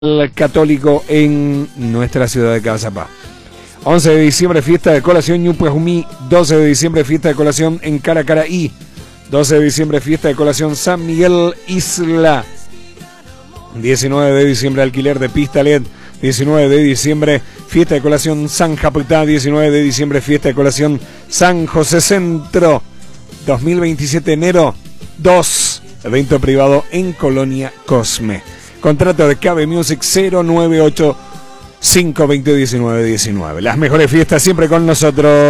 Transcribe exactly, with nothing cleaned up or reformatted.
católico en nuestra ciudad de Cazapá. once de diciembre, fiesta de colación Ñupajumí. doce de diciembre, fiesta de colación en Caracaraí. doce de diciembre, fiesta de colación San Miguel Isla. diecinueve de diciembre, alquiler de Pistalet. diecinueve de diciembre, fiesta de colación San Japutá. diecinueve de diciembre, fiesta de colación San José Centro. dos mil veintisiete, enero dos, evento privado en Colonia Cosme. Contrato de Cabe Music cero nueve ocho cinco dos cero uno nueve uno nueve. Las mejores fiestas siempre con nosotros.